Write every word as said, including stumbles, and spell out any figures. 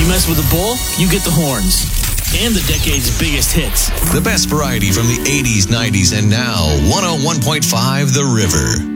You mess with the bull, you get the horns. And the decade's biggest hits. The best variety from the eighties, nineties, and now one oh one point five The River.